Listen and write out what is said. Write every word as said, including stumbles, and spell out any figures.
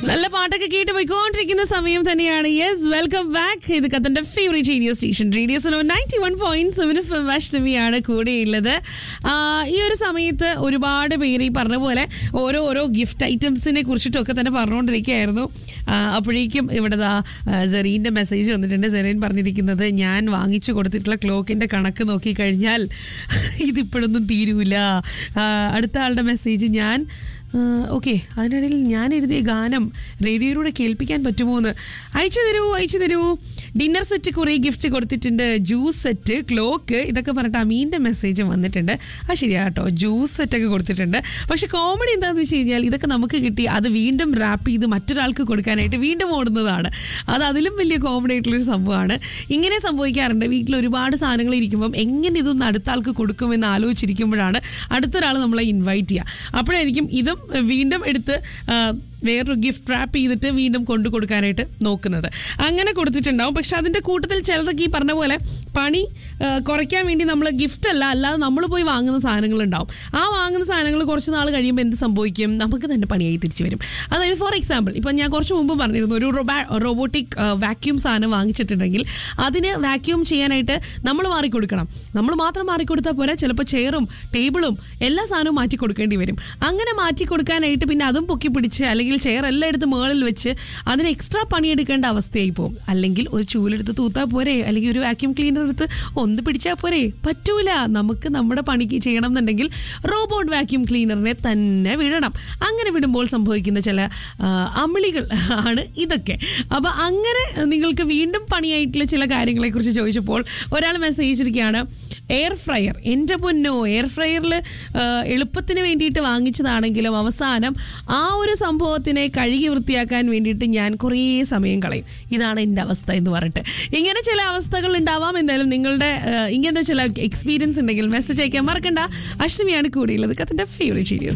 നല്ല പാട്ടൊക്കെ കേട്ട് പോയിക്കൊണ്ടിരിക്കുന്ന സമയം തന്നെയാണ്. Yes, welcome back. ഇത് കത്തന്റെ favourite radio station radio so ninety one point seven F M അഷ്ടമിയാണ് കൂടെയുള്ളത്. ഈ ഒരു സമയത്ത് ഒരുപാട് പേര് ഈ പറഞ്ഞ പോലെ ഓരോ ഓരോ ഗിഫ്റ്റ് ഐറ്റംസിനെ കുറിച്ചിട്ടൊക്കെ തന്നെ പറഞ്ഞുകൊണ്ടിരിക്കുകയായിരുന്നു. അപ്പോഴേക്കും ഇവിടെ സെറീൻ്റെ മെസ്സേജ് വന്നിട്ടുണ്ട്. സെറീൻ പറഞ്ഞിരിക്കുന്നത്, ഞാൻ വാങ്ങിച്ചു കൊടുത്തിട്ടുള്ള ക്ലോക്കിൻ്റെ കണക്ക് നോക്കിക്കഴിഞ്ഞാൽ ഇതിപ്പോഴൊന്നും തീരൂല. അടുത്ത ആളുടെ മെസ്സേജ്, ഞാൻ ഓക്കെ അതിനിടയിൽ ഞാൻ എഴുതിയ ഗാനം റേഡിയോയിലൂടെ കേൾപ്പിക്കാൻ പറ്റുമോ എന്ന് അയച്ചു തരൂ അയച്ചു തരൂ ഡിന്നർ സെറ്റ് കുറേ ഗിഫ്റ്റ് കൊടുത്തിട്ടുണ്ട്, ജ്യൂസ് സെറ്റ്, ക്ലോക്ക്, ഇതൊക്കെ പറഞ്ഞിട്ട് അമീൻ്റെ മെസ്സേജും വന്നിട്ടുണ്ട്. ആ ശരിയാ കേട്ടോ, ജ്യൂസ് സെറ്റൊക്കെ കൊടുത്തിട്ടുണ്ട്. പക്ഷെ കോമഡി എന്താണെന്ന് വെച്ച് കഴിഞ്ഞാൽ ഇതൊക്കെ നമുക്ക് കിട്ടി അത് വീണ്ടും റാപ്പ് ചെയ്ത് മറ്റൊരാൾക്ക് കൊടുക്കാനായിട്ട് വീണ്ടും ഓടുന്നതാണ്. അത് അതിലും വലിയ കോമഡി ആയിട്ടുള്ളൊരു സംഭവമാണ്. ഇങ്ങനെ സംഭവിക്കാറുണ്ട്. വീട്ടിൽ ഒരുപാട് സാധനങ്ങൾ ഇരിക്കുമ്പം എങ്ങനെ ഇതൊന്ന് അടുത്ത ആൾക്ക് കൊടുക്കുമെന്ന് ആലോചിച്ചിരിക്കുമ്പോഴാണ് അടുത്തൊരാൾ നമ്മളെ ഇൻവൈറ്റ് ചെയ്യുക. അപ്പോഴായിരിക്കും ഇതും വീണ്ടും എടുത്ത് വേറൊരു ഗിഫ്റ്റ് റാപ്പ് ചെയ്തിട്ട് വീണ്ടും കൊണ്ടു കൊടുക്കാനായിട്ട് നോക്കുന്നത്. അങ്ങനെ കൊടുത്തിട്ടുണ്ടാവും. പക്ഷെ അതിൻ്റെ കൂട്ടത്തിൽ ചിലതൊക്കെ ഈ പറഞ്ഞ പോലെ പണി കുറയ്ക്കാൻ വേണ്ടി നമ്മൾ ഗിഫ്റ്റ് അല്ല അല്ലാതെ നമ്മൾ പോയി വാങ്ങുന്ന സാധനങ്ങളുണ്ടാവും. ആ വാങ്ങുന്ന സാധനങ്ങൾ കുറച്ച് നാൾ കഴിയുമ്പോൾ എന്ത് സംഭവിക്കും, നമുക്ക് തന്നെ പണിയായി തിരിച്ചു വരും. അതായത് ഫോർ എക്സാമ്പിൾ, ഇപ്പം ഞാൻ കുറച്ച് മുമ്പ് പറഞ്ഞിരുന്നു, ഒരു റോബാ റോബോട്ടിക് വാക്യൂം സാധനം വാങ്ങിച്ചിട്ടുണ്ടെങ്കിൽ അതിന് വാക്യൂം ചെയ്യാനായിട്ട് നമ്മൾ മാറിക്കൊടുക്കണം. നമ്മൾ മാത്രം മാറിക്കൊടുത്താൽ പോരാ, ചിലപ്പോൾ ചെയറും ടേബിളും എല്ലാ സാധനവും മാറ്റി കൊടുക്കേണ്ടി വരും. അങ്ങനെ മാറ്റി കൊടുക്കാനായിട്ട് പിന്നെ അതും പൊക്കി പിടിച്ച് അല്ലെങ്കിൽ ചെയർ എല്ലാം എടുത്ത് മുകളിൽ വെച്ച് അതിന് എക്സ്ട്രാ പണിയെടുക്കേണ്ട അവസ്ഥയായി പോകും. അല്ലെങ്കിൽ ഒരു ചൂലെടുത്ത് തൂത്താൽ പോരെ, അല്ലെങ്കിൽ ഒരു വാക്യൂം ക്ലീനർ എടുത്ത് ഒന്ന് പിടിച്ചാൽ പോരെ, പറ്റൂല. നമുക്ക് നമ്മുടെ പണിക്ക് ചെയ്യണം എന്നുണ്ടെങ്കിൽ റോബോട്ട് വാക്യൂം ക്ലീനറിനെ തന്നെ വിടണം. അങ്ങനെ വിടുമ്പോൾ സംഭവിക്കുന്ന ചില അമിളികൾ ആണ് ഇതൊക്കെ. അപ്പോൾ അങ്ങനെ നിങ്ങൾക്ക് വീണ്ടും പണിയായിട്ടുള്ള ചില കാര്യങ്ങളെക്കുറിച്ച് ചോദിച്ചപ്പോൾ ഒരാൾ മെസ്സേജ് അയച്ചിരിക്കുകയാണ്, എയർ ഫ്രയർ. എൻ്റെ പൊന്നോ, എയർ ഫ്രയറിൽ എളുപ്പത്തിന് വേണ്ടിയിട്ട് വാങ്ങിച്ചതാണെങ്കിലും അവസാനം ആ ഒരു സംഭവത്തിനെ കഴുകി വൃത്തിയാക്കാൻ വേണ്ടിയിട്ട് ഞാൻ കുറേ സമയം കളയും. ഇതാണ് എൻ്റെ അവസ്ഥ എന്ന് പറഞ്ഞിട്ട്. ഇങ്ങനെ ചില അവസ്ഥകൾ ഉണ്ടാവാം. എന്തായാലും നിങ്ങളുടെ ഇങ്ങനത്തെ ചില എക്സ്പീരിയൻസ് ഉണ്ടെങ്കിൽ മെസ്സേജ് അയക്കാൻ മറക്കണ്ട. അഷ്ടമിയാണ് കൂടിയുള്ളത്. കത്തൻ്റെ ഫേവറേറ്റ് വീഡിയോസ്.